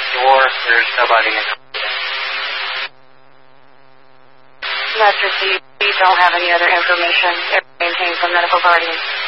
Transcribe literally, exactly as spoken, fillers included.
next door. There's nobody in. Master C, we don't have any other information. It maintains a medical guardian.